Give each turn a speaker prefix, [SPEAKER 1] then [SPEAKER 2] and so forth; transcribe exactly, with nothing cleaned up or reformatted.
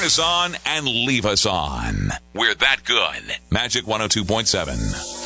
[SPEAKER 1] Turn us on and leave us on. We're that good. Magic one oh two point seven.